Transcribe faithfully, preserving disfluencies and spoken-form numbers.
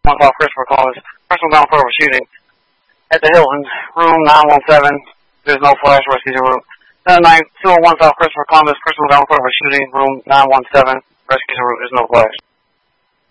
One call, Christopher Columbus. Personal ground floor shooting at the Hilton, room nine one seven. There's no flash, rescue room. nine two oh one South Christopher Columbus. Personal ground floor shooting, room nine one seven. Rescue room. There's no flash.